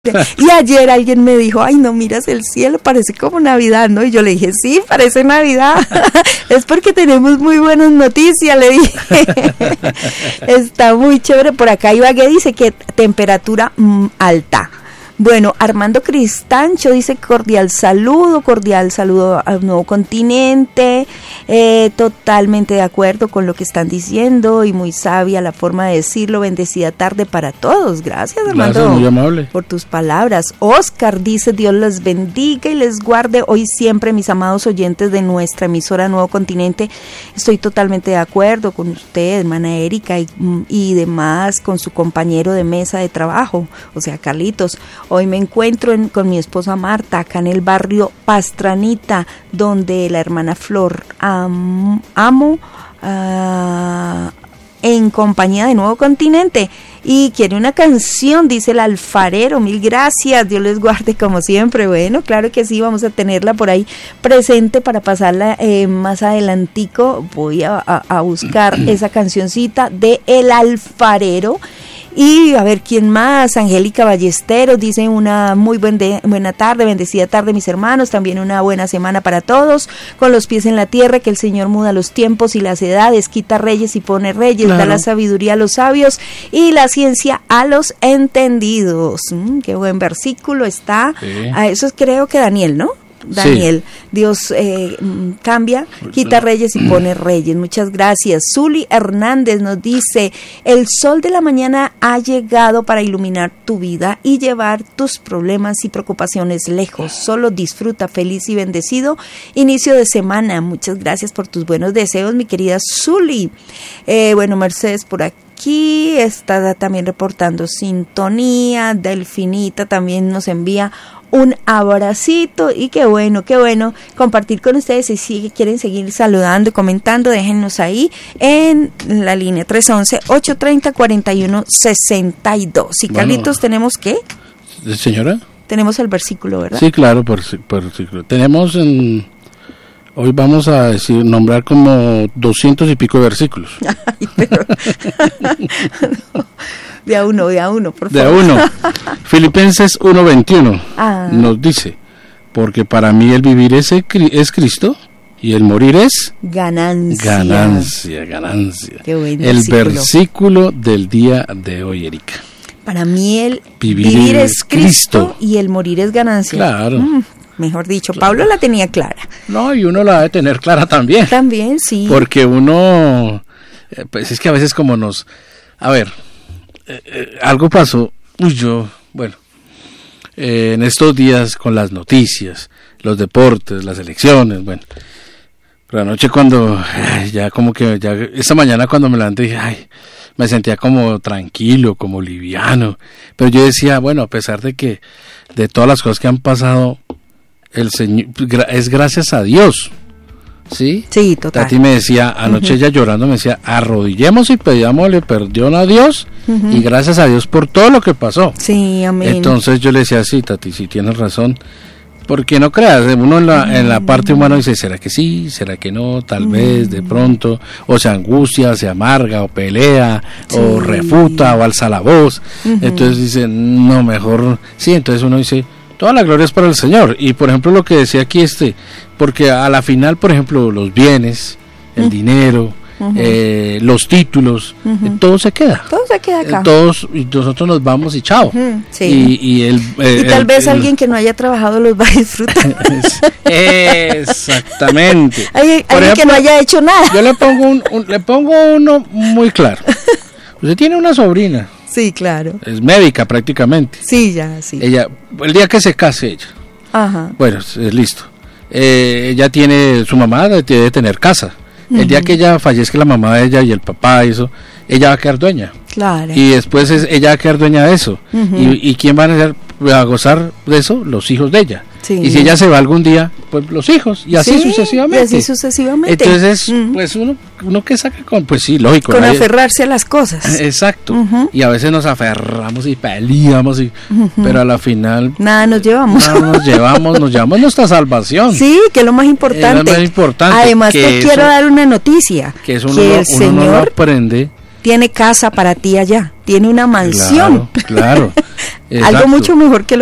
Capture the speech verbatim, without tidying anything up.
Y ayer alguien me dijo, ay, no miras el cielo, parece como Navidad, ¿no? Y yo le dije, sí, parece Navidad. Es porque tenemos muy buenas noticias, le dije. Está muy chévere. Por acá Ibagué dice que temperatura mm, alta. Bueno, Armando Cristancho dice cordial saludo, cordial saludo al Nuevo Continente, eh, totalmente de acuerdo con lo que están diciendo y muy sabia la forma de decirlo. Bendecida tarde para todos. Gracias, Armando. Gracias, muy amable. Por tus palabras. Oscar dice, Dios les bendiga y les guarde hoy siempre, mis amados oyentes de nuestra emisora Nuevo Continente. Estoy totalmente de acuerdo con usted, hermana Erika, y, y demás, con su compañero de mesa de trabajo, o sea, Carlitos. Hoy me encuentro en, con mi esposa Marta, acá en el barrio Pastranita, donde la hermana Flor am, amo uh, en compañía de Nuevo Continente. Y quiere una canción, dice el alfarero. Mil gracias, Dios les guarde como siempre. Bueno, claro que sí, vamos a tenerla por ahí presente para pasarla eh, más adelantico. Voy a, a, a buscar esa cancioncita de El Alfarero. Y a ver quién más. Angélica Ballesteros dice una muy buen de, buena tarde, bendecida tarde mis hermanos, también una buena semana para todos, con los pies en la tierra, que el Señor muda los tiempos y las edades, quita reyes y pone reyes, claro. Da la sabiduría a los sabios y la ciencia a los entendidos. Mm, qué buen versículo está. Sí. A eso es, creo que Daniel, ¿no? Daniel, sí. Dios eh, cambia, quita reyes y pone reyes. Muchas gracias. Zuli Hernández nos dice, el sol de la mañana ha llegado para iluminar tu vida y llevar tus problemas y preocupaciones lejos. Solo disfruta, feliz y bendecido inicio de semana. Muchas gracias por tus buenos deseos, mi querida Zuli. Eh, bueno, Mercedes por aquí. Aquí está también reportando sintonía. Delfinita también nos envía un abracito y qué bueno, qué bueno compartir con ustedes. Y si quieren seguir saludando, comentando, déjennos ahí en la línea tres once, ocho treinta, cuarenta y uno sesenta y dos. Y bueno, Carlitos, ¿tenemos qué? Señora. Tenemos el versículo, ¿verdad? Sí, claro, por, por versículo. Tenemos en... Hoy vamos a decir, nombrar como doscientos y pico de versículos. Ay, pero... no. De a uno, de a uno, por favor. De a uno. Filipenses uno veintiuno ah. nos dice, porque para mí el vivir es, es Cristo y el morir es ganancia. Ganancia, ganancia. Qué buen el versículo. versículo del día de hoy, Erika. Para mí el vivir, vivir es Cristo, Cristo y el morir es ganancia. Claro. Mm. Mejor dicho, claro. Pablo la tenía clara. No, y uno la debe tener clara también. También, sí. Porque uno, pues es que a veces como nos, a ver, eh, eh, algo pasó, uy, yo, bueno, eh, en estos días con las noticias, los deportes, las elecciones, bueno, pero anoche cuando, ay, ya como que, ya, esta mañana cuando me levanté dije, ay, me sentía como tranquilo, como liviano, pero yo decía, bueno, a pesar de que, de todas las cosas que han pasado, el Señor, es gracias a Dios, ¿sí? Sí, total. Tati me decía, anoche uh-huh. ella llorando me decía, arrodillemos y pidámosle perdón a Dios uh-huh. y gracias a Dios por todo lo que pasó. Sí, amén. Entonces yo le decía, sí, Tati, sí tienes razón, porque no creas, uno en la, uh-huh. en la parte humana dice, ¿será que sí? ¿Será que no? Tal uh-huh. vez, de pronto, o se angustia, se amarga, o pelea, sí. o refuta, o alza la voz, uh-huh. entonces dice, no, mejor, sí, entonces uno dice, toda la gloria es para el Señor. Y por ejemplo lo que decía aquí este, porque a la final, por ejemplo, los bienes, el uh-huh. dinero, uh-huh. eh, los títulos, uh-huh. eh, todo se queda. Todo se queda acá. Eh, todos, y nosotros nos vamos y chao. Uh-huh. Sí. Y, y, el, eh, y tal el, vez el, alguien que no haya trabajado los va a disfrutar. Exactamente. Hay, alguien ejemplo, que no haya hecho nada. Yo le pongo, un, un, le pongo uno muy claro. Usted tiene una sobrina. Sí, claro. Es médica prácticamente. Sí, ya, sí. Ella, el día que se case ella, ajá. bueno, es, es listo. Eh, ella tiene, su mamá debe tener casa. Uh-huh. El día que ella fallezca la mamá de ella y el papá y eso, ella va a quedar dueña. Claro. Y después es, ella va a quedar dueña de eso. Uh-huh. Y, y quién van a, ser, a gozar de eso, los hijos de ella. Sí. Y si ella se va algún día, pues los hijos, y así sí, sucesivamente. Y así sucesivamente. Entonces, uh-huh. pues uno, uno que saca con, pues sí, lógico. Con nadie, aferrarse a las cosas. Exacto. Uh-huh. Y a veces nos aferramos y peleamos, y, uh-huh. pero a la final... Nada nos llevamos. Nada nos llevamos, nos llevamos nuestra salvación. Sí, que es lo más importante. Es lo más importante. Además, te eso, quiero dar una noticia. Que eso uno, que no, el uno Señor... no lo aprende tiene casa para ti allá, tiene una mansión. Claro, claro. Algo mucho mejor que